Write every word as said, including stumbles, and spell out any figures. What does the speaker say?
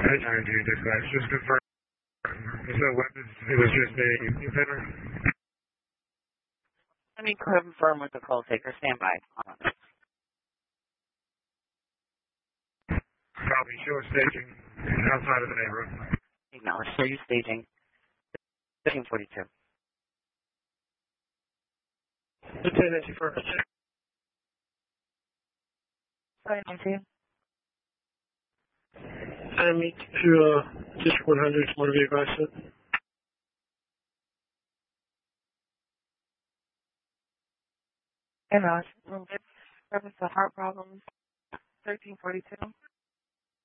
eight nine two dispatch, just confirm. So what is, it was just a evening center? Let me confirm with the call taker. Stand by. Copy, show staging outside of the neighborhood. Acknowledge. Show you staging. fifteen forty-two. Lieutenant first. Sorry, Nancy. I meet to uh, District one hundred, motor vehicle accident. Acknowledge. Reference to heart problems. thirteen forty-two.